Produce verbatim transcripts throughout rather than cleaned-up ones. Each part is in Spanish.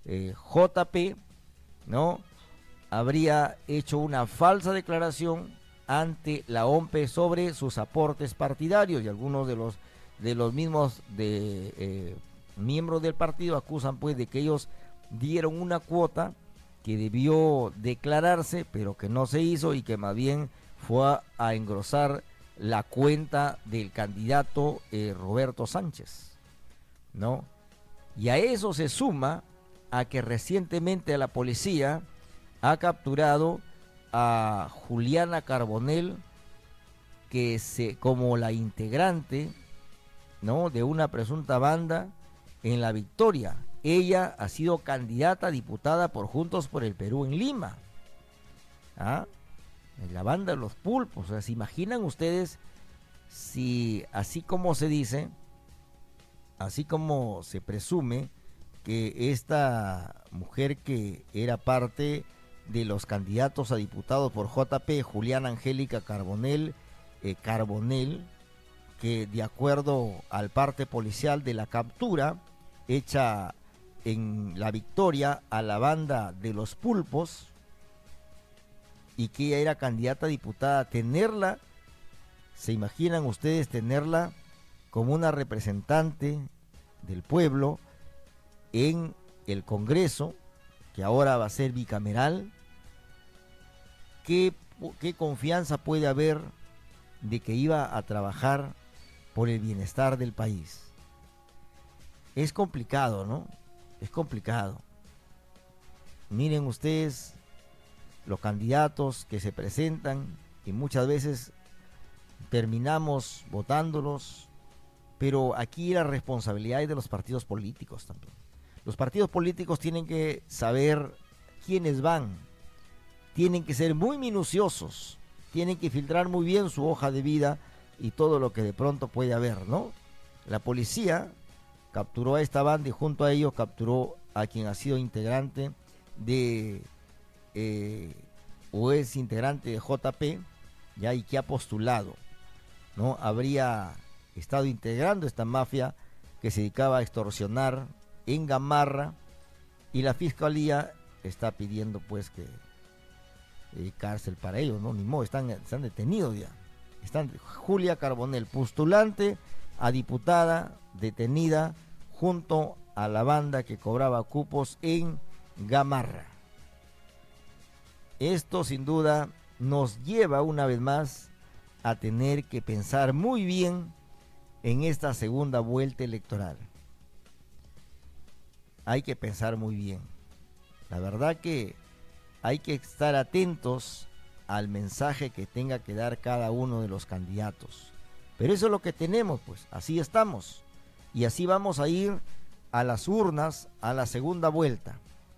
eh, J P, ¿no?, habría hecho una falsa declaración ante la O M P E sobre sus aportes partidarios, y algunos de los de los mismos de eh, miembros del partido acusan pues de que ellos dieron una cuota que debió declararse pero que no se hizo, y que más bien fue a, a engrosar la cuenta del candidato eh, Roberto Sánchez, ¿no? Y a eso se suma a que recientemente la policía ha capturado a Juliana Carbonell, que se como la integrante, ¿no?, de una presunta banda en La Victoria. Ella ha sido candidata a diputada por Juntos por el Perú en Lima, ¿ah?, en la banda de los pulpos. O sea, ¿se imaginan ustedes si, así como se dice, así como se presume, que esta mujer que era parte de los candidatos a diputados por J P, Juliana Angélica Carbonell, eh, Carbonell, que de acuerdo al parte policial de la captura hecha en La Victoria a la banda de los pulpos, y que ella era candidata a diputada, tenerla, ¿se imaginan ustedes tenerla como una representante del pueblo en el Congreso, que ahora va a ser bicameral? ¿Qué, qué confianza puede haber de que iba a trabajar por el bienestar del país? Es complicado, ¿no? Es complicado. Miren ustedes los candidatos que se presentan, y muchas veces terminamos votándolos, pero aquí la responsabilidad es de los partidos políticos también. Los partidos políticos tienen que saber quiénes van, tienen que ser muy minuciosos, tienen que filtrar muy bien su hoja de vida y todo lo que de pronto puede haber, ¿no? La policía capturó a esta banda y junto a ellos capturó a quien ha sido integrante de eh, o es integrante de J P, ya, y que ha postulado, ¿no? Habría estado integrando esta mafia que se dedicaba a extorsionar en Gamarra, y la fiscalía está pidiendo pues que eh, cárcel para ellos, ¿no? Ni modo, están, están detenidos ya. Están Julia Carbonell, postulante a diputada, detenida junto a la banda que cobraba cupos en Gamarra. Esto sin duda nos lleva una vez más a tener que pensar muy bien en esta segunda vuelta electoral. Hay que pensar muy bien. La verdad que hay que estar atentos al mensaje que tenga que dar cada uno de los candidatos. Pero eso es lo que tenemos, pues, así estamos. Y así vamos a ir a las urnas a la segunda vuelta,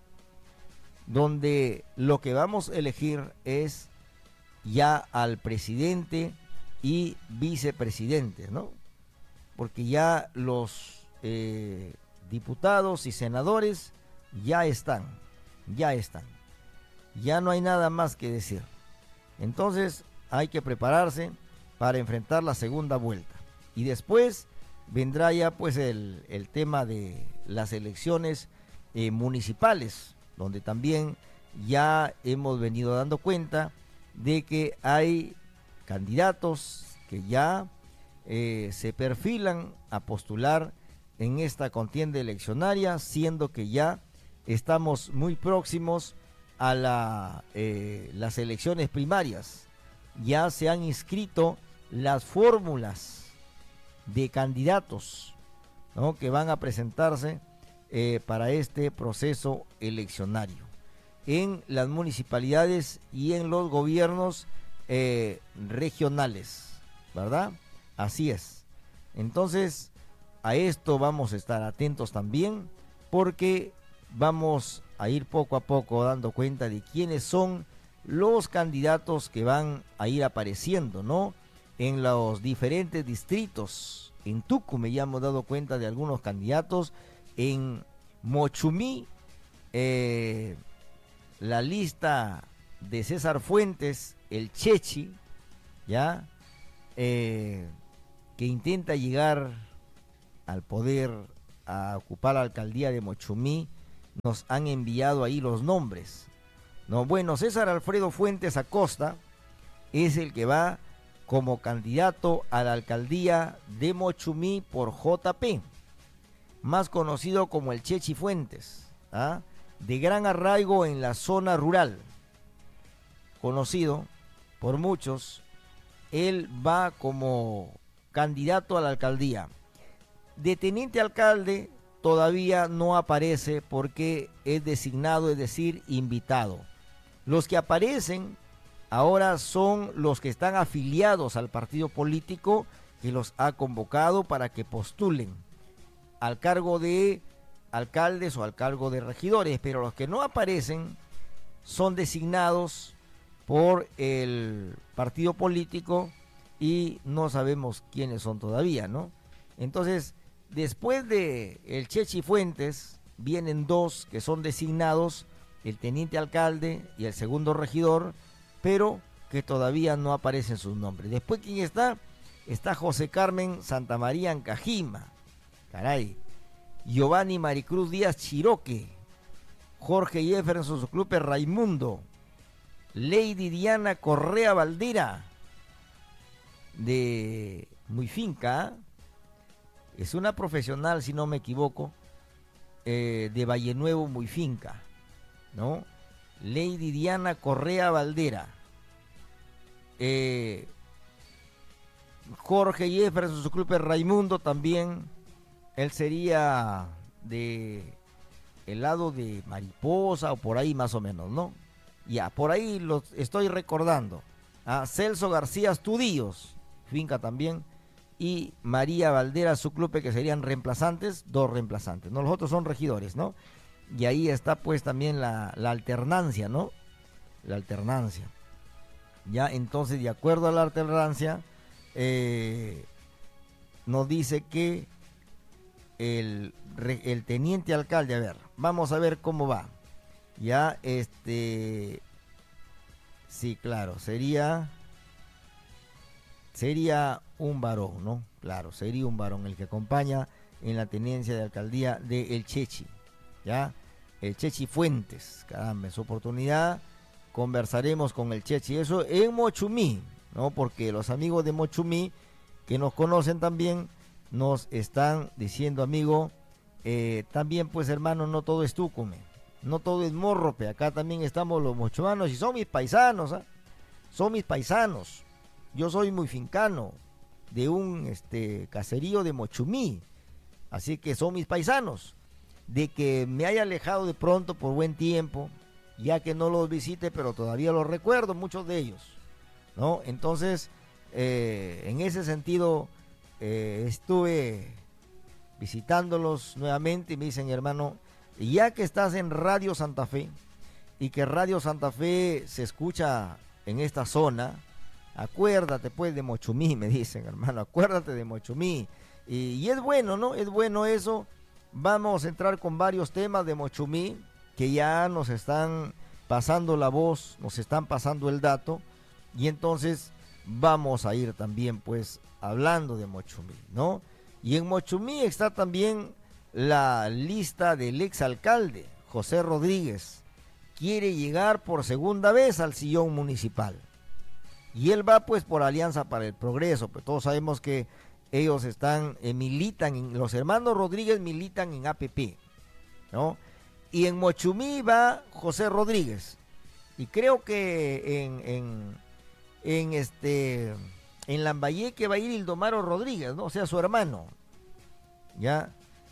donde lo que vamos a elegir es ya al presidente y vicepresidentes, ¿no? Porque ya los eh, diputados y senadores ya están, ya están. Ya no hay nada más que decir. Entonces hay que prepararse para enfrentar la segunda vuelta. Y después vendrá ya pues el, el tema de las elecciones eh, municipales, donde también ya hemos venido dando cuenta de que hay candidatos que ya eh, se perfilan a postular en esta contienda eleccionaria, siendo que ya estamos muy próximos a la, eh, las elecciones primarias. Ya se han inscrito las fórmulas de candidatos, ¿no?, que van a presentarse eh, para este proceso eleccionario en las municipalidades y en los gobiernos eh, regionales, ¿verdad? Así es. Entonces, a esto vamos a estar atentos también, porque vamos a ir poco a poco dando cuenta de quiénes son los candidatos que van a ir apareciendo, ¿no?, en los diferentes distritos. En Tucumán ya hemos dado cuenta de algunos candidatos. En Mochumí, eh, la lista de César Fuentes, el Chechi, ya, eh, que intenta llegar al poder, a ocupar la alcaldía de Mochumí, nos han enviado ahí los nombres. No, bueno, César Alfredo Fuentes Acosta es el que va como candidato a la alcaldía de Mochumí por J P, más conocido como el Chechi Fuentes, ¿ah? De gran arraigo en la zona rural, conocido por muchos. Él va como candidato a la alcaldía. De teniente alcalde todavía no aparece porque es designado, es decir, invitado. Los que aparecen ahora son los que están afiliados al partido político que los ha convocado para que postulen al cargo de alcaldes o al cargo de regidores, pero los que no aparecen son designados por el partido político y no sabemos quiénes son todavía, ¿no? Entonces, después de el Chechi Fuentes, vienen dos que son designados, el teniente alcalde y el segundo regidor, pero que todavía no aparecen sus nombres. Después, ¿quién está? Está José Carmen Santamaría Ancajima, caray, Giovanni Maricruz Díaz Chiroque, Jorge Jefferson Suclupe Raimundo, Lady Diana Correa Valdera, de Muy Finca, es una profesional, si no me equivoco, eh, de Valle Nuevo, Muy Finca, ¿no? Lady Diana Correa Valdera, eh, Jorge Jefferson Suclupe Raimundo también, él sería de el lado de Mariposa o por ahí más o menos, ¿no? Ya, por ahí lo estoy recordando. A Celso García Astudillos, Finca también, y María Valdera Suclupe, que serían reemplazantes, dos reemplazantes, ¿no? Los otros son regidores, ¿no? Y ahí está pues también la, la alternancia, ¿no? La alternancia. Ya, entonces, de acuerdo a la alternancia, eh, nos dice que el, el teniente alcalde, a ver, vamos a ver cómo va. Ya, este, sí, claro, sería, sería un varón, ¿no? Claro, sería un varón el que acompaña en la tenencia de alcaldía de El Chechi, ¿ya? El Chechi Fuentes, caramba, en su oportunidad conversaremos con el Chechi, eso en Mochumí, ¿no? Porque los amigos de Mochumí que nos conocen también nos están diciendo, amigo, eh, también pues hermano, no todo es Tucumán, no todo es Morrope, acá también estamos los mochuanos y son mis paisanos, ¿eh? Son mis paisanos, yo soy muy fincano de un este caserío de Mochumí, así que son mis paisanos. De que me haya alejado de pronto por buen tiempo, ya que no los visite, pero todavía los recuerdo, muchos de ellos, ¿no? Entonces, eh, en ese sentido, eh, estuve visitándolos nuevamente y me dicen, hermano, ya que estás en Radio Santa Fe y que Radio Santa Fe se escucha en esta zona, acuérdate pues de Mochumí, me dicen, hermano, acuérdate de Mochumí. Y, y es bueno, ¿no? Es bueno eso. Vamos a entrar con varios temas de Mochumí que ya nos están pasando la voz, nos están pasando el dato, y entonces vamos a ir también pues hablando de Mochumí, ¿no? Y en Mochumí está también la lista del exalcalde José Rodríguez. Quiere llegar por segunda vez al sillón municipal. Y él va pues por Alianza para el Progreso, pues todos sabemos que ellos están, eh, militan, en, los hermanos Rodríguez militan en A P P, ¿no? Y en Mochumí va José Rodríguez. Y creo que en, en, en este, en Lambayeque va a ir Ildomaro Rodríguez, ¿no? O sea, su hermano. Ya,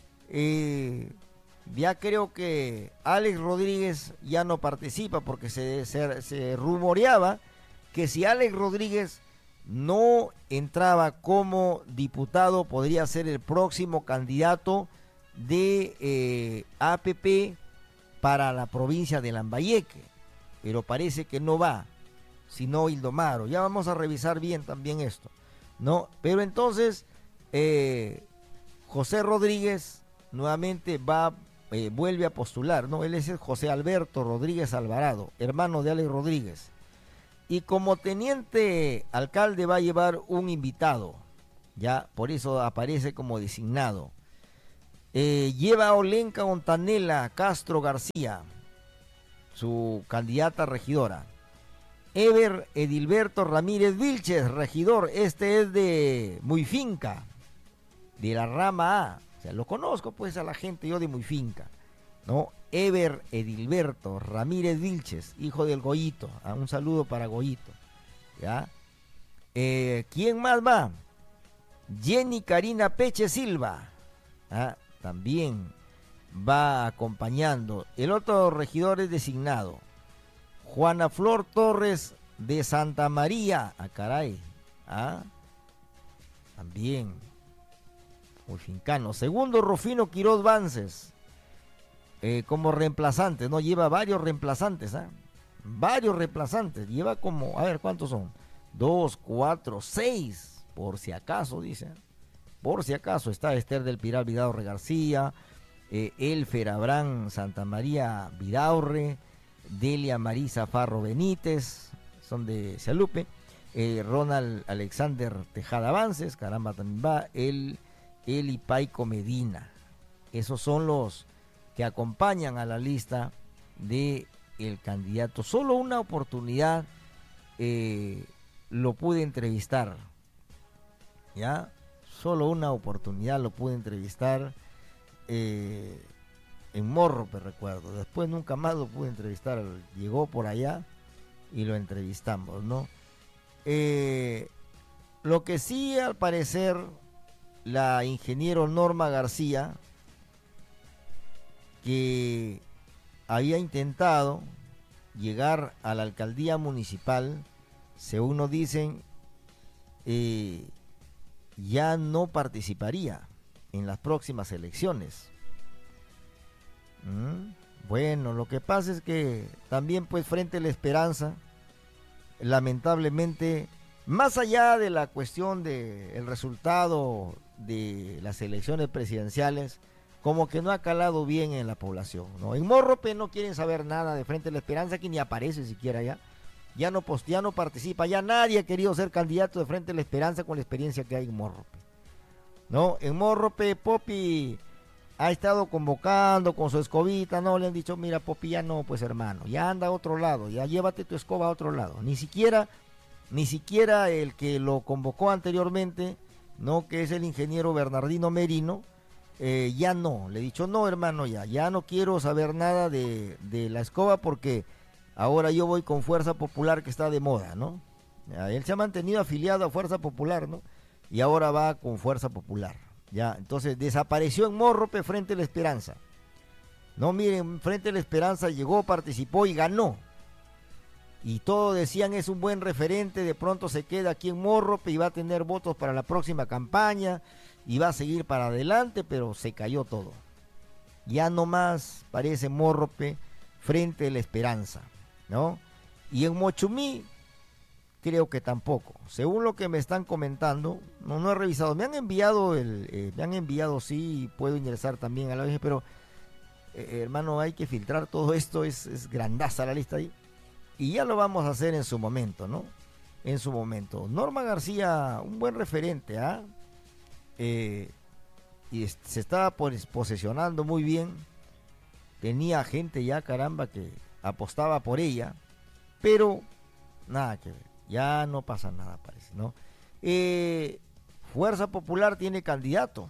eh, ya creo que Alex Rodríguez ya no participa porque se, se, se rumoreaba que si Alex Rodríguez no entraba como diputado, podría ser el próximo candidato de eh, A P P para la provincia de Lambayeque, pero parece que no va, sino Ildomaro. Ya vamos a revisar bien también esto, ¿no? Pero entonces eh, José Rodríguez nuevamente va, eh, vuelve a postular, ¿no? Él es el José Alberto Rodríguez Alvarado, hermano de Alex Rodríguez. Y como teniente alcalde va a llevar un invitado, ya por eso aparece como designado. Eh, lleva a Olenka Ontanela Castro García, su candidata a regidora. Ever Edilberto Ramírez Vilches, regidor, este es de Muy Finca, de la rama A. O sea, lo conozco pues a la gente yo de Muy Finca, ¿no? Ever Edilberto Ramírez Vilches, hijo del Goyito. Ah, un saludo para Goyito, ¿ya? Eh, ¿Quién más va? Jenny Karina Peche Silva, ¿ah? También va acompañando. El otro regidor es designado Juana Flor Torres de Santa María. Ah, caray. ¿Ah? También. Muy fincano. Segundo, Rufino Quiroz Vances. Eh, como reemplazante, ¿no? Lleva varios reemplazantes, ¿ah? Varios reemplazantes. Lleva como, a ver, ¿cuántos son? Dos, cuatro, seis. Por si acaso, dice. Por si acaso está Esther del Pilar Vidaurre García, eh, Elfer Abraham Santa María Vidaurre, Delia Marisa Farro Benítez, son de Cialupe, eh, Ronald Alexander Tejada Avances, caramba también va, el Eli Paico Medina. Esos son los que acompañan a la lista de el candidato. Solo una oportunidad eh, lo pude entrevistar, ¿ya? Solo una oportunidad lo pude entrevistar eh, en Morrope, recuerdo. Después nunca más lo pude entrevistar. Llegó por allá y lo entrevistamos, ¿no? Eh, lo que sí, al parecer, la ingeniero Norma García, que había intentado llegar a la alcaldía municipal, según nos dicen, eh, ya no participaría en las próximas elecciones. ¿Mm? Bueno, lo que pasa es que también pues Frente a la Esperanza, lamentablemente, más allá de la cuestión del resultado de las elecciones presidenciales, como que no ha calado bien en la población, ¿no? En Morrope no quieren saber nada de Frente a la Esperanza, que ni aparece siquiera ya. Ya no, post, ya no participa, ya nadie ha querido ser candidato de Frente a la Esperanza con la experiencia que hay en Morrope, ¿no? En Morrope, Popi ha estado convocando con su escobita, ¿no? Le han dicho, mira, Popi, ya no, pues hermano, ya anda a otro lado, ya llévate tu escoba a otro lado. Ni siquiera, ni siquiera el que lo convocó anteriormente, ¿no? Que es el ingeniero Bernardino Merino, eh, ya no, le he dicho, no, hermano, ya, ya no quiero saber nada de, de la escoba porque ahora yo voy con Fuerza Popular, que está de moda, ¿no? Él se ha mantenido afiliado a Fuerza Popular, ¿no? Y ahora va con Fuerza Popular, ya. Entonces desapareció en Morrope Frente a la Esperanza. No, miren, Frente a la Esperanza llegó, participó y ganó. Y todos decían es un buen referente, de pronto se queda aquí en Morrope y va a tener votos para la próxima campaña y va a seguir para adelante, pero se cayó todo. Ya no más parece Morrope Frente a la Esperanza, ¿no? Y en Mochumí creo que tampoco, según lo que me están comentando. No, no he revisado, me han enviado el, eh, me han enviado, sí, puedo ingresar también a la vez, pero eh, hermano, hay que filtrar todo esto, es, es grandaza la lista ahí, y ya lo vamos a hacer en su momento, ¿no? En su momento. Norma García, un buen referente, ¿ah? ¿eh? Y se estaba pues, posesionando muy bien, tenía gente ya, caramba, que apostaba por ella, pero nada que ver, ya no pasa nada, parece, ¿no? Eh, Fuerza Popular tiene candidato.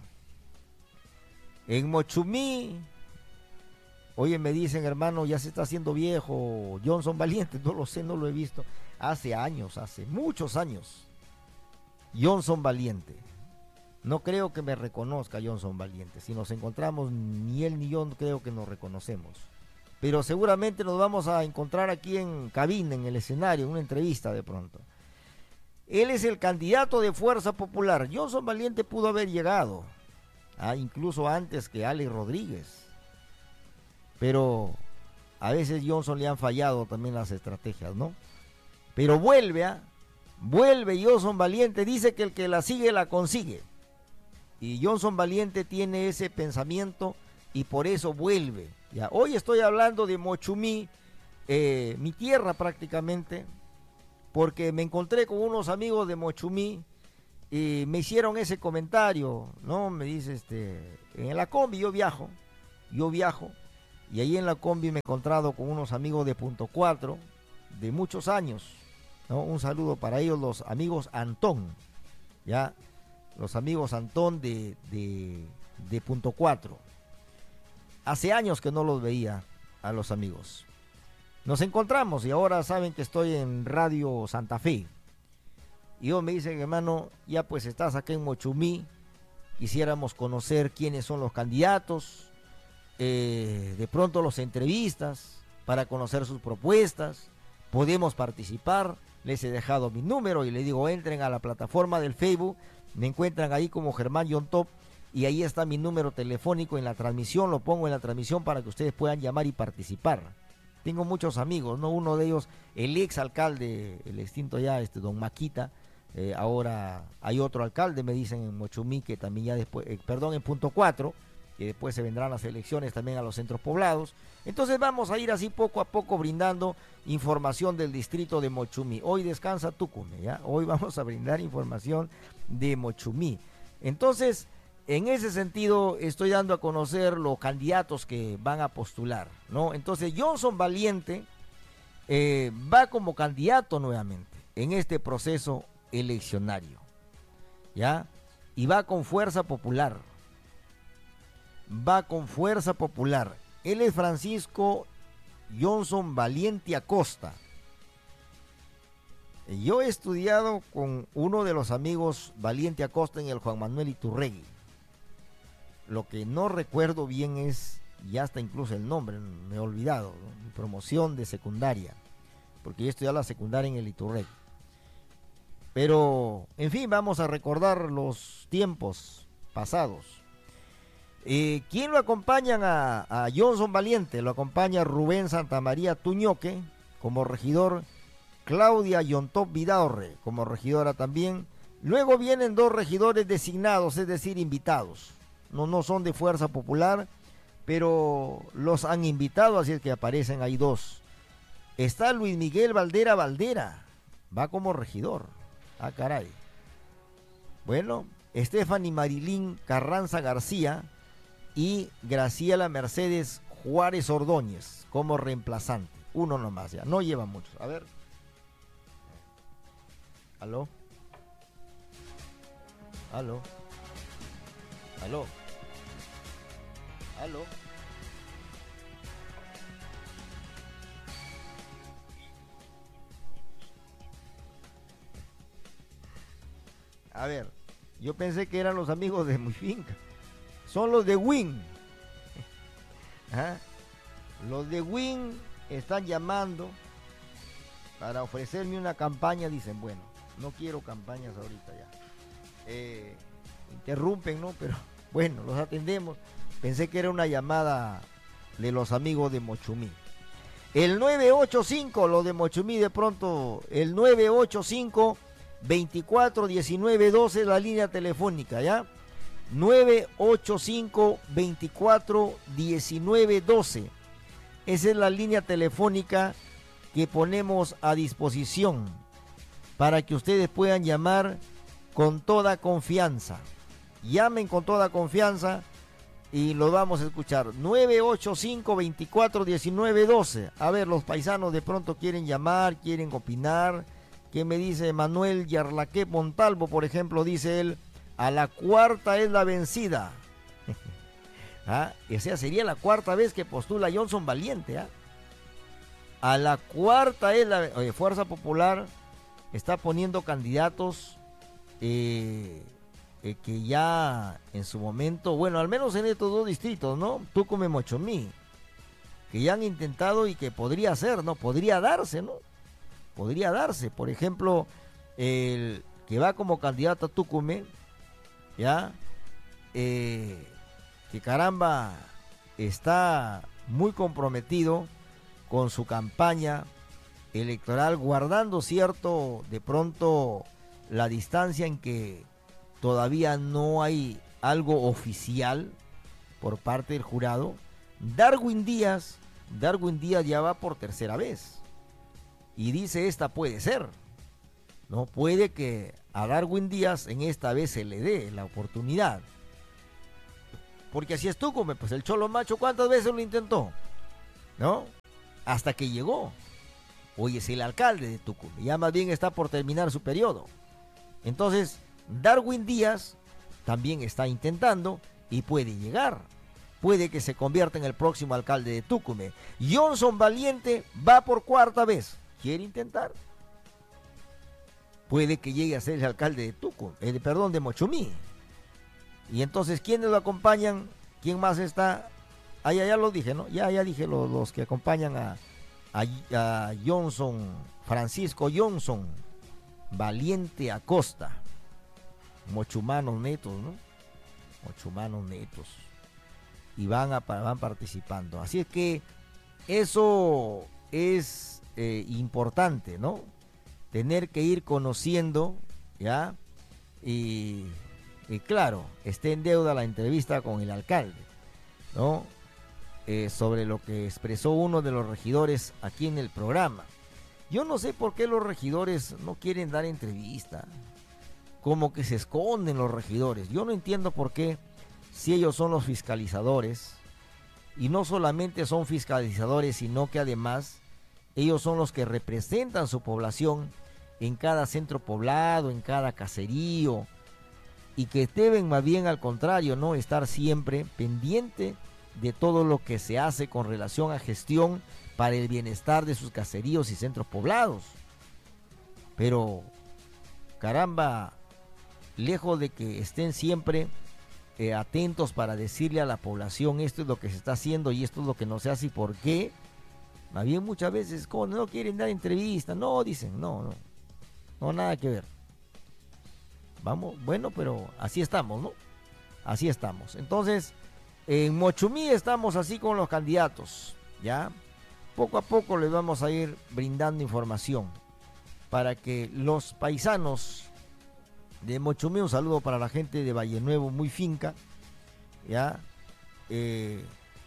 En Mochumí, oye, me dicen, hermano, ya se está haciendo viejo Johnson Valiente, no lo sé, no lo he visto. Hace años, hace muchos años. Johnson Valiente. No creo que me reconozca Johnson Valiente. Si nos encontramos, ni él ni yo creo que nos reconocemos. Pero seguramente nos vamos a encontrar aquí en cabina, en el escenario, en una entrevista de pronto. Él es el candidato de Fuerza Popular. Johnson Valiente pudo haber llegado, ah, incluso antes que Alex Rodríguez. Pero a veces Johnson le han fallado también las estrategias, ¿no? Pero vuelve, ¿ah? Vuelve Johnson Valiente, dice que el que la sigue la consigue. Y Johnson Valiente tiene ese pensamiento y por eso vuelve. Ya, hoy estoy hablando de Mochumí, eh, mi tierra prácticamente, porque me encontré con unos amigos de Mochumí y me hicieron ese comentario, ¿no? Me dice, este, en la combi yo viajo, yo viajo, y ahí en la combi me he encontrado con unos amigos de Punto Cuatro, de muchos años, ¿no? Un saludo para ellos, los amigos Antón, ya, los amigos Antón de, de, de Punto Cuatro. Hace años que no los veía a los amigos. Nos encontramos y ahora saben que estoy en Radio Santa Fe. Y ellos me dicen, hermano, ya pues estás acá en Mochumí, quisiéramos conocer quiénes son los candidatos, eh, de pronto los entrevistas para conocer sus propuestas, podemos participar. Les he dejado mi número y les digo, entren a la plataforma del Facebook, me encuentran ahí como Germán John Top y ahí está mi número telefónico en la transmisión, lo pongo en la transmisión para que ustedes puedan llamar y participar. Tengo muchos amigos, ¿no? Uno de ellos, el ex alcalde, el extinto ya, este don Maquita. Eh, ahora hay otro alcalde, me dicen en Mochumí, que también ya después, eh, perdón, en Punto Cuatro, que después se vendrán las elecciones también a los centros poblados. Entonces vamos a ir así poco a poco brindando información del distrito de Mochumí. Hoy descansa Tucumán, ¿ya? Hoy vamos a brindar información de Mochumí. Entonces, en ese sentido, estoy dando a conocer los candidatos que van a postular, ¿no? Entonces, Johnson Valiente eh, va como candidato nuevamente en este proceso eleccionario, ¿ya? Y va con fuerza popular. Va con fuerza popular. Él es Francisco Johnson Valiente Acosta. Yo he estudiado con uno de los amigos Valiente Acosta en el Juan Manuel Iturregui. Lo que no recuerdo bien es, ya hasta incluso el nombre, me he olvidado, ¿no? Mi promoción de secundaria, porque yo estudié la secundaria en el Iturregui. Pero, en fin, vamos a recordar los tiempos pasados. Eh, ¿Quién lo acompañan a, a Johnson Valiente? Lo acompaña Rubén Santamaría Tuñoque como regidor, Claudia Yontop Vidaurre como regidora también. Luego vienen dos regidores designados, es decir, invitados. No, no son de Fuerza Popular, pero los han invitado, así es que aparecen ahí dos. Está Luis Miguel Valdera Valdera, va como regidor. Ah, caray. Bueno, Stephanie Marilín Carranza García y Graciela Mercedes Juárez Ordóñez como reemplazante. Uno nomás ya, no lleva muchos. A ver. ¿Aló? ¿Aló? ¿Aló? ¿Aló? A ver, yo pensé que eran los amigos de mi finca. Son los de Win. ¿Ah? Los de Win están llamando para ofrecerme una campaña. Dicen, bueno, no quiero campañas ahorita ya. Eh, interrumpen, ¿no? Pero bueno, los atendemos. Pensé que era una llamada de los amigos de Mochumí. El nueve ocho cinco, los de Mochumí de pronto, el nueve ocho cinco, veinticuatro diecinueve doce, la línea telefónica, ¿ya? nueve ocho cinco, veinticuatro diecinueve doce. Esa es la línea telefónica que ponemos a disposición para que ustedes puedan llamar con toda confianza. Llamen con toda confianza y los vamos a escuchar. nueve ocho cinco, veinticuatro diecinueve doce. A ver, los paisanos de pronto quieren llamar, quieren opinar. ¿Qué me dice Manuel Yarlaque Montalvo, por ejemplo? Dice él, a la cuarta es la vencida. ¿Ah? O sea, sería la cuarta vez que postula Johnson Valiente. ¿Ah? A la cuarta es la... Oye, Fuerza Popular está poniendo candidatos eh, eh, que ya en su momento, bueno, al menos en estos dos distritos, ¿no? Tucumán y Mochomí, que ya han intentado y que podría ser, ¿no? Podría darse, ¿no? Podría darse. Por ejemplo, el que va como candidato a Tucumán, ¿ya? Eh, que caramba está muy comprometido con su campaña electoral, guardando cierto, de pronto, la distancia en que todavía no hay algo oficial por parte del jurado. Darwin Díaz, Darwin Díaz ya va por tercera vez y dice esta puede ser, ¿no? Puede que a Darwin Díaz en esta vez se le dé la oportunidad. porque así es Tucumán, pues el Cholo Macho, ¿cuántas veces lo intentó? ¿No? Hasta que llegó. Hoy es el alcalde de Tucumán, ya más bien está por terminar su periodo. Entonces, Darwin Díaz también está intentando y puede llegar. Puede que se convierta en el próximo alcalde de Tucumán. Johnson Valiente va por cuarta vez. ¿Quiere intentar? Puede que llegue a ser el alcalde de Tucumán, eh, perdón, de Mochumí. Y entonces, ¿quiénes lo acompañan? ¿Quién más está? Ah, ya, ya lo dije, ¿no? Ya, ya dije los, los que acompañan a, a, a Johnson, Francisco Johnson Valiente Acosta. Mochumanos netos, ¿no? Mochumanos netos. Y van, a, van participando. Así es que eso es eh, importante, ¿no? Tener que ir conociendo, ¿ya? Y, y claro, está en deuda la entrevista con el alcalde, ¿no? Eh, sobre lo que expresó uno de los regidores aquí en el programa. Yo no sé por qué los regidores no quieren dar entrevista, como que se esconden los regidores. Yo no entiendo por qué, si ellos son los fiscalizadores, y no solamente son fiscalizadores, sino que además ellos son los que representan su población en cada centro poblado, en cada caserío, y que deben más bien al contrario, ¿no? Estar siempre pendiente de todo lo que se hace con relación a gestión para el bienestar de sus caseríos y centros poblados. Pero, caramba, lejos de que estén siempre eh, atentos para decirle a la población esto es lo que se está haciendo y esto es lo que no se hace y por qué, más bien muchas veces como no quieren dar entrevista, no, dicen, no, no, no, nada que ver. Vamos, bueno, pero así estamos, ¿no? Así estamos. Entonces, en Mochumí estamos así con los candidatos, ¿ya? Poco a poco les vamos a ir brindando información para que los paisanos de Mochumí, un saludo para la gente de Valle Nuevo, muy finca, ¿ya? Eh,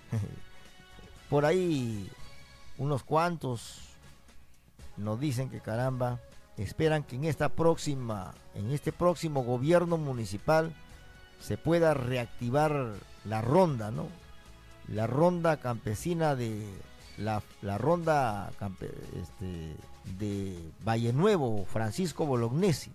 por ahí unos cuantos nos dicen que caramba, esperan que en esta próxima, en este próximo gobierno municipal se pueda reactivar la ronda, ¿no? La ronda campesina de la, la ronda campe, este, de Valle Nuevo, Francisco Bolognesi,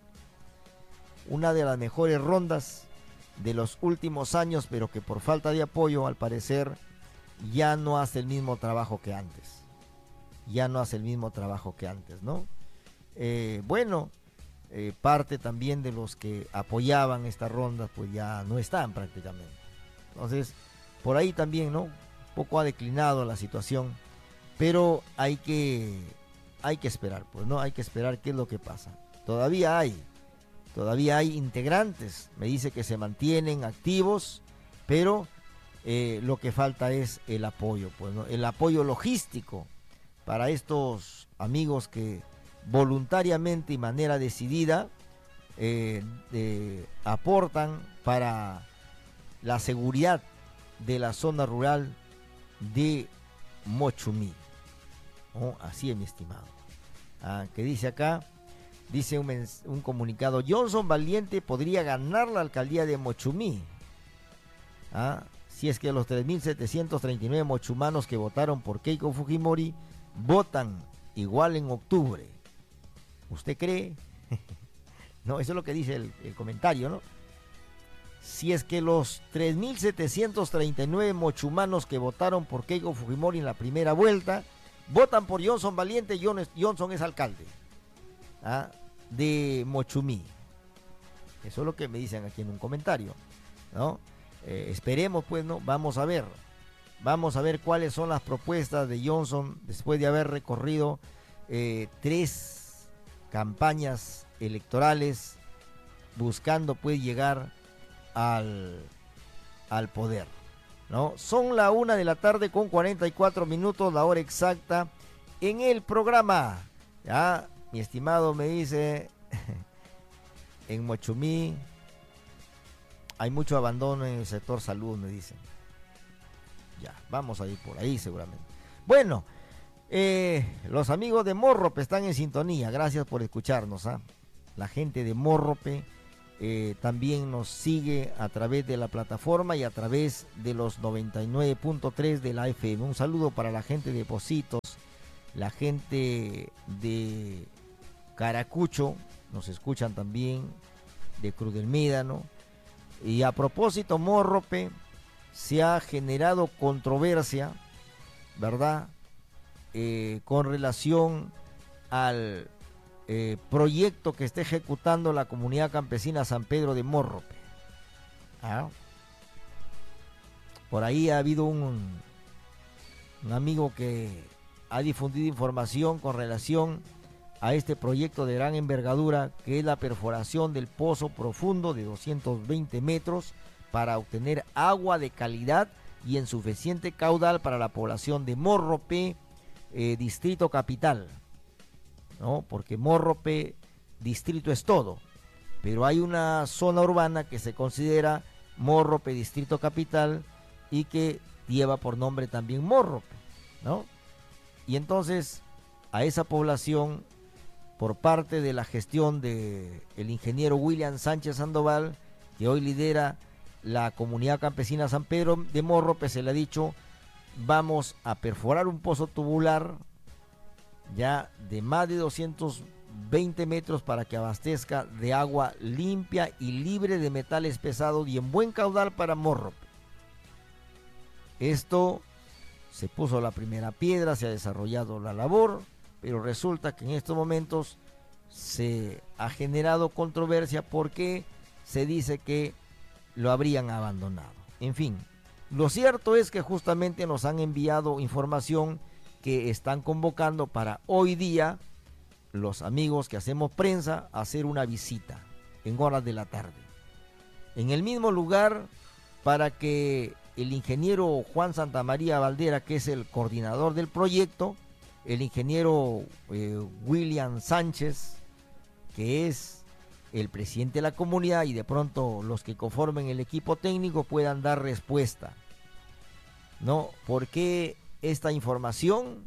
una de las mejores rondas de los últimos años, pero que por falta de apoyo, al parecer, ya no hace el mismo trabajo que antes. Ya no hace el mismo trabajo que antes, ¿no? Eh, bueno, eh, parte también de los que apoyaban esta ronda, pues ya no están prácticamente. Entonces, por ahí también, ¿no? Un poco ha declinado la situación, pero hay que, hay que esperar, pues, ¿no? Hay que esperar qué es lo que pasa. Todavía hay, todavía hay integrantes, me dice que se mantienen activos, pero eh, lo que falta es el apoyo, pues, ¿no? El apoyo logístico para estos amigos que voluntariamente y manera decidida eh, eh, aportan para la seguridad de la zona rural de Mochumí. Oh, así es, mi estimado. Ah, que dice acá, dice un, mens- un comunicado, Johnson Valiente podría ganar la alcaldía de Mochumí. Ah, si es que los tres mil setecientos treinta y nueve mochumanos que votaron por Keiko Fujimori votan igual en octubre. ¿Usted cree? No, eso es lo que dice el, el comentario, ¿no? Si es que los tres mil setecientos treinta y nueve mochumanos que votaron por Keiko Fujimori en la primera vuelta votan por Johnson Valiente, Johnson es alcalde, ¿ah?, de Mochumí. Eso es lo que me dicen aquí en un comentario, ¿no? Eh, esperemos, pues, ¿no? Vamos a ver. Vamos a ver cuáles son las propuestas de Johnson después de haber recorrido eh, tres campañas electorales buscando, pues, llegar al, al poder, ¿no? Son la una de la tarde con cuarenta y cuatro minutos, la hora exacta en el programa. Ya, mi estimado me dice, en Mochumí hay mucho abandono en el sector salud, me dicen. Ya, vamos a ir por ahí seguramente. Bueno, eh, los amigos de Morrope están en sintonía, gracias por escucharnos, ¿ah? La gente de Morrope eh, también nos sigue a través de la plataforma y a través de los noventa y nueve punto tres de la F M. Un saludo para la gente de Pocitos, la gente de Caracucho, nos escuchan también, de Cruz del Médano. Y a propósito, Morrope, se ha generado controversia, ¿verdad? Eh, con relación al eh, proyecto que está ejecutando la comunidad campesina San Pedro de Morrope. ¿Ah? Por ahí ha habido un, un amigo que ha difundido información con relación a este proyecto de gran envergadura, que es la perforación del pozo profundo de doscientos veinte metros para obtener agua de calidad y en suficiente caudal para la población de Morrope, eh, distrito capital, ¿no? Porque Morrope distrito es todo, pero hay una zona urbana que se considera Morrope distrito capital y que lleva por nombre también Morrope, ¿no? Y entonces a esa población, por parte de la gestión de el ingeniero William Sánchez Sandoval, que hoy lidera la comunidad campesina San Pedro de Morrope, se le ha dicho: vamos a perforar un pozo tubular ya de más de doscientos veinte metros para que abastezca de agua limpia y libre de metales pesados y en buen caudal para Morrope. Esto se puso la primera piedra, se ha desarrollado la labor, pero resulta que en estos momentos se ha generado controversia porque se dice que lo habrían abandonado. En fin, lo cierto es que justamente nos han enviado información que están convocando para hoy día los amigos que hacemos prensa a hacer una visita en horas de la tarde en el mismo lugar, para que el ingeniero Juan Santamaría Valdera, que es el coordinador del proyecto, el ingeniero eh, William Sánchez, que es el presidente de la comunidad, y de pronto los que conformen el equipo técnico puedan dar respuesta, ¿no? ¿Por qué esta información?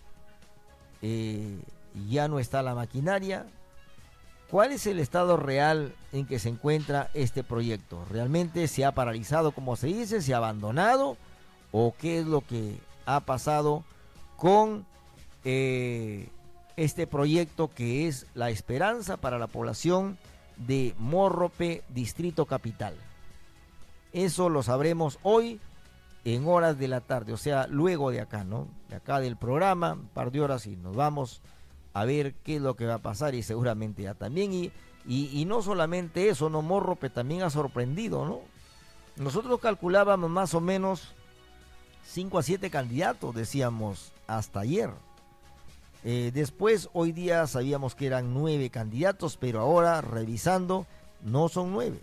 Eh, ya no está la maquinaria. ¿Cuál es el estado real en que se encuentra este proyecto? ¿Realmente se ha paralizado, como se dice, se ha abandonado? ¿O qué es lo que ha pasado con eh, este proyecto, que es la esperanza para la población de Morrope, distrito capital? Eso lo sabremos hoy en horas de la tarde, o sea, luego de acá, ¿no? De acá del programa, un par de horas, y nos vamos a ver qué es lo que va a pasar, y seguramente ya también, y, y, y no solamente eso, ¿no? Morrope también ha sorprendido, ¿no? Nosotros calculábamos más o menos cinco a siete candidatos, decíamos hasta ayer. Eh, después, hoy día sabíamos que eran nueve candidatos, pero ahora, revisando, no son nueve.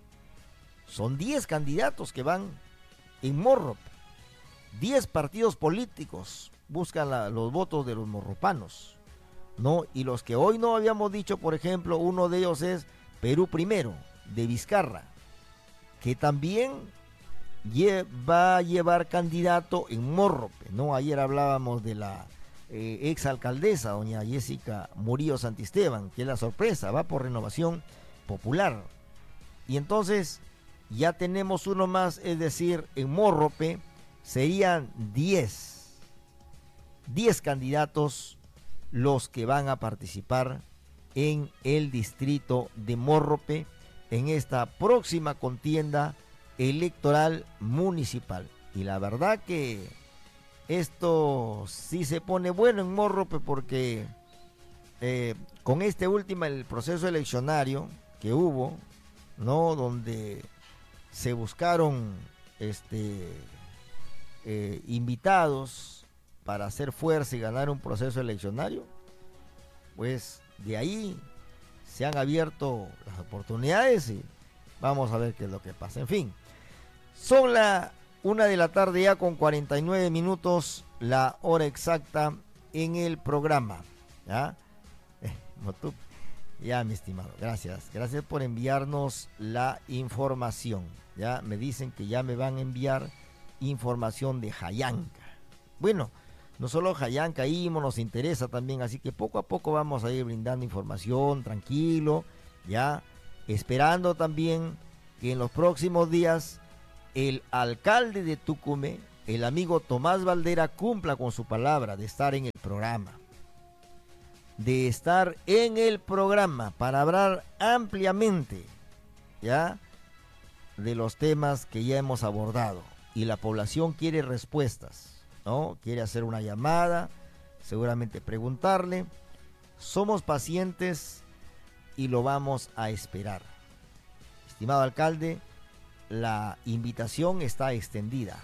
Son diez candidatos que van en Morrope. Diez partidos políticos buscan la, los votos de los morropanos, ¿no? Y los que hoy no habíamos dicho, por ejemplo, uno de ellos es Perú Primero, de Vizcarra, que también va a llevar candidato en Morrope, ¿no? Ayer hablábamos de la eh, exalcaldesa, doña Jessica Murillo Santisteban, que es la sorpresa, va por Renovación Popular. Y entonces ya tenemos uno más, es decir, en Morrope serían diez, diez candidatos los que van a participar en el distrito de Morrope en esta próxima contienda electoral municipal. Y la verdad que esto sí se pone bueno en Morrope, porque eh, con este último, el proceso eleccionario que hubo, ¿no? Donde se buscaron este eh, invitados para hacer fuerza y ganar un proceso eleccionario, pues de ahí se han abierto las oportunidades y vamos a ver qué es lo que pasa. En fin, son la una de la tarde ya con cuarenta y nueve minutos, la hora exacta en el programa. ¿Ya? Eh, no tú. Ya, mi estimado, gracias. Gracias por enviarnos la información. Ya me dicen que ya me van a enviar información de Jayanca. Bueno, no solo Jayanca, Imo nos interesa también, así que poco a poco vamos a ir brindando información, tranquilo, ya. esperando también que en los próximos días el alcalde de Tucumé, el amigo Tomás Valdera, cumpla con su palabra de estar en el programa. De estar en el programa para hablar ampliamente, ¿ya?, de los temas que ya hemos abordado. Y la población quiere respuestas, ¿no? Quiere hacer una llamada, seguramente preguntarle. Somos pacientes y lo vamos a esperar. Estimado alcalde, la invitación está extendida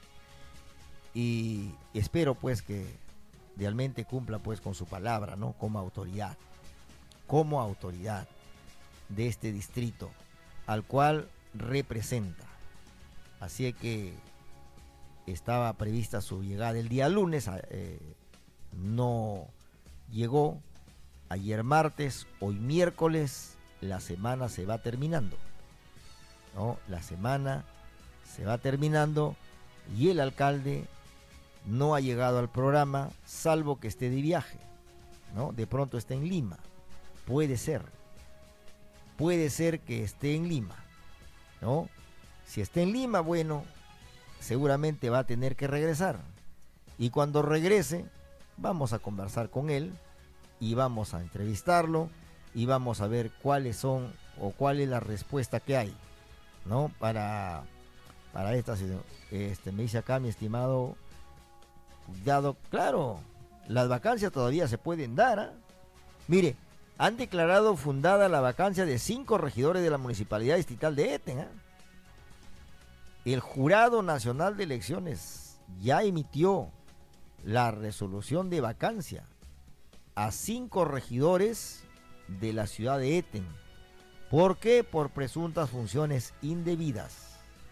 y espero pues que realmente cumpla pues con su palabra, ¿no? Como autoridad, como autoridad de este distrito al cual representa. Así que estaba prevista su llegada el día lunes, eh, no llegó. Ayer martes, hoy miércoles, la semana se va terminando, ¿no? La semana se va terminando y el alcalde no ha llegado al programa, salvo que esté de viaje, ¿no? De pronto está en Lima, puede ser, puede ser que esté en Lima, ¿no? Si está en Lima, bueno, seguramente va a tener que regresar. Y cuando regrese, vamos a conversar con él y vamos a entrevistarlo y vamos a ver cuáles son o cuál es la respuesta que hay, ¿no? Para, para esta situación. Este, me dice acá mi estimado, dado, claro, las vacancias todavía se pueden dar, ¿eh? Mire, han declarado fundada la vacancia de cinco regidores de la Municipalidad Distrital de Eten, ¿eh? El Jurado Nacional de Elecciones ya emitió la resolución de vacancia a cinco regidores de la ciudad de Eten. ¿Por qué? Por presuntas funciones indebidas.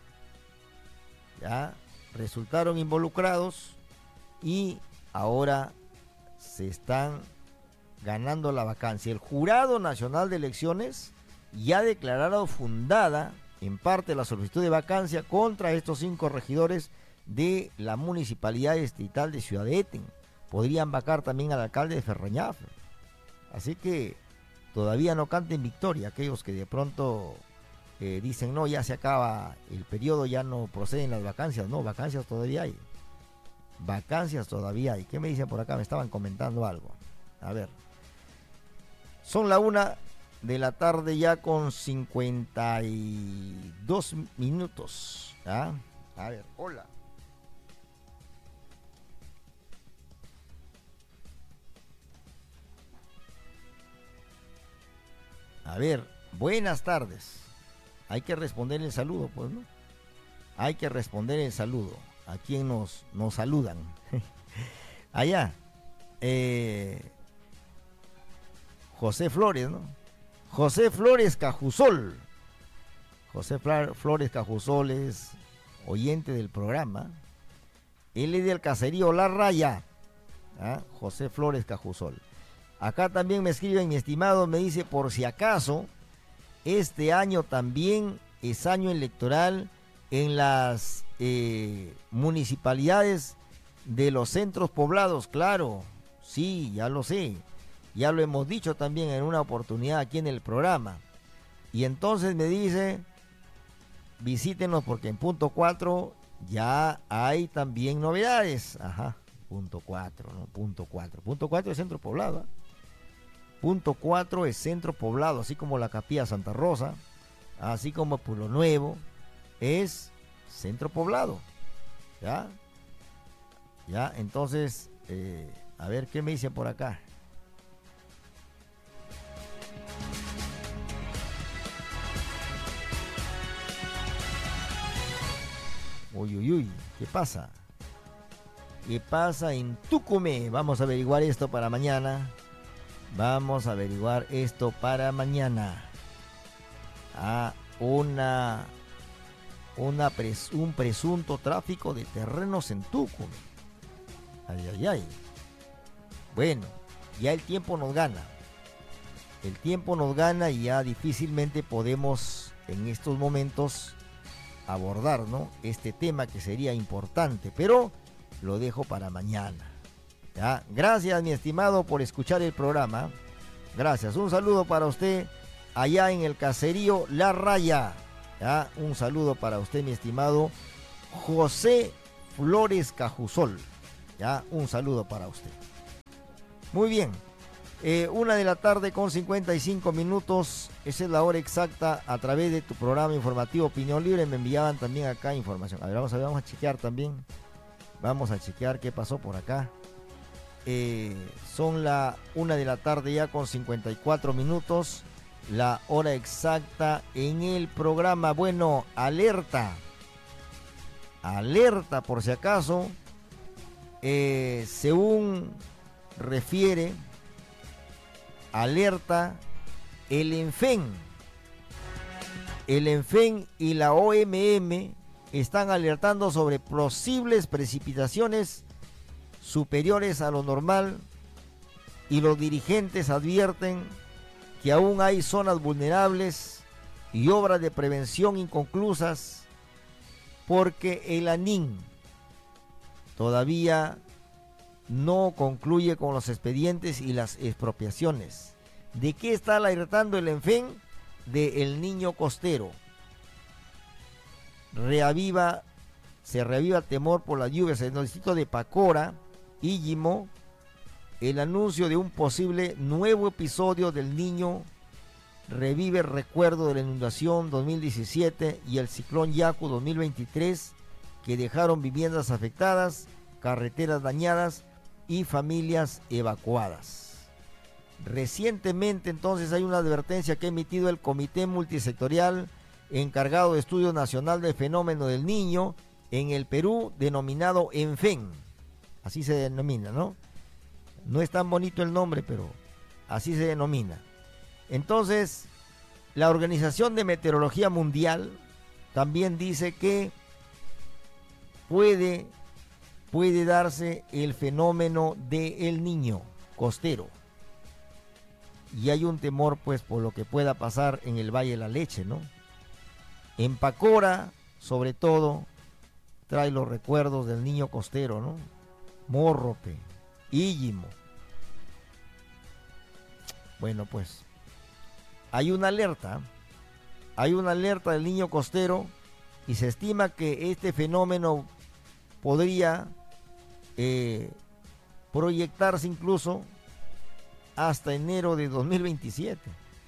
Ya resultaron involucrados y ahora se están ganando la vacancia. El Jurado Nacional de Elecciones ya ha declarado fundada en parte la solicitud de vacancia contra estos cinco regidores de la Municipalidad Distrital de Ciudad de Eten. Podrían vacar también al alcalde de Ferreñafe. Así que todavía no canten victoria aquellos que de pronto eh, dicen no, ya se acaba el periodo, ya no proceden las vacancias. No, vacancias todavía hay. Vacancias todavía hay. ¿Qué me dicen por acá? Me estaban comentando algo. A ver. Son la una de la tarde ya con cincuenta y dos minutos. ¿Ah? A ver, hola. A ver, buenas tardes. Hay que responder el saludo, pues, ¿no? Hay que responder el saludo. ¿A quién nos, nos saludan? Allá. Eh, José Flores, ¿no? José Flores Cajusol. José Flores Cajusol es oyente del programa. Él es del caserío La Raya. ¿Ah? José Flores Cajusol. Acá también me escriben, mi estimado, me dice, por si acaso, este año también es año electoral en las eh, municipalidades de los centros poblados. Claro, sí, ya lo sé. Ya lo hemos dicho también en una oportunidad aquí en el programa. Y entonces me dice, visítenos porque en punto cuatro ya hay también novedades. Ajá, punto cuatro, ¿no? Punto cuatro. Punto cuatro es centro poblado, ¿eh? Punto cuatro es centro poblado, así como la Capilla Santa Rosa, así como Pueblo Nuevo, es centro poblado. ¿Ya? ¿Ya? Entonces, eh, a ver qué me dicen por acá. Uy, uy, uy, ¿qué pasa? ¿Qué pasa en Tucumé? Vamos a averiguar esto para mañana. Vamos a averiguar esto para mañana. Ah, una, una pres, un presunto tráfico de terrenos en Tucumé. Ay, ay, ay. Bueno, ya el tiempo nos gana. El tiempo nos gana y ya difícilmente podemos en estos momentos abordar, ¿no?, este tema que sería importante, pero lo dejo para mañana. ¿Ya? Gracias, mi estimado, por escuchar el programa. Gracias. Un saludo para usted allá en el caserío La Raya. ¿Ya? Un saludo para usted, mi estimado José Flores Cajusol. ¿Ya? Un saludo para usted. Muy bien. Eh, una de la tarde con cincuenta y cinco minutos, esa es la hora exacta. A través de tu programa informativo Opinión Libre me enviaban también acá información. A ver, vamos a, ver, vamos a chequear también. Vamos a chequear qué pasó por acá. Eh, son la una de la tarde ya con cincuenta y cuatro minutos. La hora exacta en el programa. Bueno, alerta. Alerta por si acaso. Eh, según refiere... Alerta el ENFEN. El ENFEN y la O M M están alertando sobre posibles precipitaciones superiores a lo normal y los dirigentes advierten que aún hay zonas vulnerables y obras de prevención inconclusas porque el ANIN todavía no concluye con los expedientes y las expropiaciones. ¿De qué está alertando el ENFEN? De El Niño Costero. Reaviva, se reaviva temor por las lluvias en el distrito de Pacora, Íllimo. El anuncio de un posible nuevo episodio del Niño revive el recuerdo de la inundación dos mil diecisiete y el ciclón Yaku dos mil veintitrés, que dejaron viviendas afectadas, carreteras dañadas y familias evacuadas. Recientemente entonces hay una advertencia que ha emitido el Comité Multisectorial encargado de Estudio Nacional del Fenómeno del Niño en el Perú, denominado ENFEN. Así se denomina, ¿no? No es tan bonito el nombre, pero así se denomina. Entonces, la Organización de Meteorología Mundial también dice que puede puede darse el fenómeno del Niño Costero. Y hay un temor, pues, por lo que pueda pasar en el Valle de la Leche, ¿no? En Pacora, sobre todo, trae los recuerdos del Niño Costero, ¿no? Morrope, Íllimo. Bueno, pues, hay una alerta, hay una alerta del Niño Costero y se estima que este fenómeno podría Eh, proyectarse incluso hasta enero de dos mil veintisiete.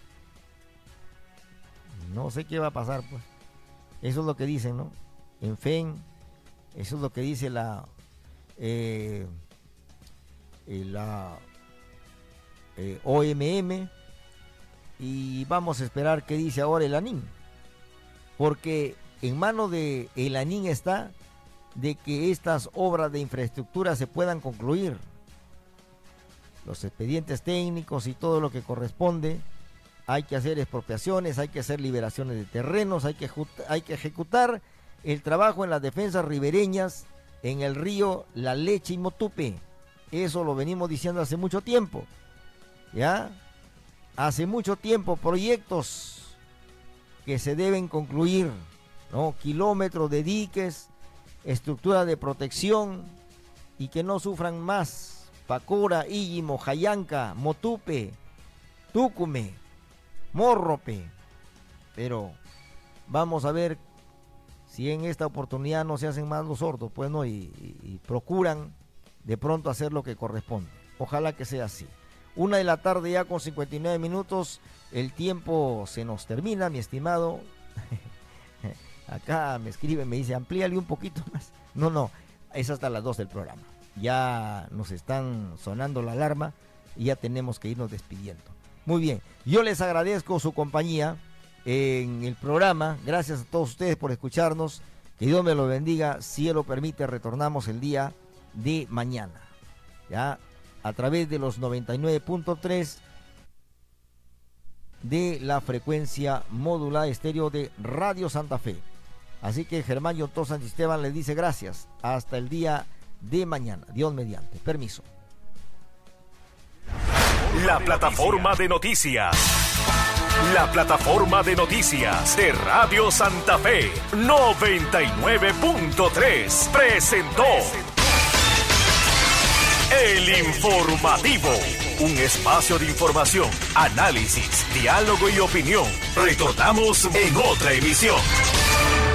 No sé qué va a pasar, pues. Eso es lo que dicen, ¿no? ENFEN, eso es lo que dice la eh, eh, la eh, O M M, y vamos a esperar qué dice ahora el ANIN, porque en manos de el ANIN está de que estas obras de infraestructura se puedan concluir. Los expedientes técnicos y todo lo que corresponde, hay que hacer expropiaciones, hay que hacer liberaciones de terrenos, hay que, hay que ejecutar el trabajo en las defensas ribereñas, en el río La Leche y Motupe. Eso lo venimos diciendo hace mucho tiempo, ¿ya? Hace mucho tiempo, proyectos que se deben concluir, ¿no? Kilómetros de diques, estructura de protección y que no sufran más Pacora, Íllimo, Jayanca, Motupe, Tucume, Morrope. Pero vamos a ver si en esta oportunidad no se hacen más los sordos, pues no, y, y, y procuran de pronto hacer lo que corresponde. Ojalá que sea así. Una de la tarde ya con cincuenta y nueve minutos, el tiempo se nos termina, mi estimado. Acá me escribe, me dice, amplíale un poquito más. No, no, es hasta las dos del programa. Ya nos están sonando la alarma y ya tenemos que irnos despidiendo. Muy bien, yo les agradezco su compañía en el programa. Gracias a todos ustedes por escucharnos. Que Dios me lo bendiga. Si Él lo permite, retornamos el día de mañana, ya a través de los noventa y nueve punto tres de la frecuencia modulada estéreo de Radio Santa Fe. Así que Germán Yontó Santisteban les dice gracias. Hasta el día de mañana. Dios mediante. Permiso. La plataforma de noticias. La plataforma de noticias de Radio Santa Fe noventa y nueve punto tres presentó El Informativo. Un espacio de información, análisis, diálogo y opinión. Retornamos en otra emisión.